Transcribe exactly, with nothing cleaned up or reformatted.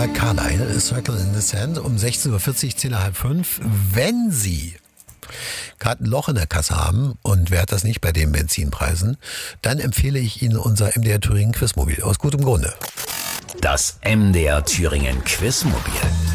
Mark Carlyle, Circle in the Sand, um sechzehn Uhr vierzig, zehn nach halb fünf. Wenn Sie gerade ein Loch in der Kasse haben, und wer hat das nicht bei den Benzinpreisen, dann empfehle ich Ihnen unser M D R Thüringen Quizmobil. Aus gutem Grunde. Das M D R Thüringen Quizmobil.